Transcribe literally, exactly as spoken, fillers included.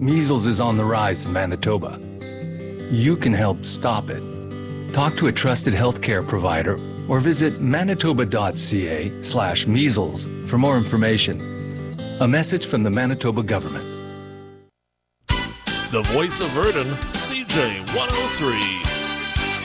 Measles is on the rise in Manitoba. You can help stop it. Talk to a trusted healthcare provider or visit manitoba.ca slash measles for more information. A message from the Manitoba government. The voice of Verdon, C J one oh three.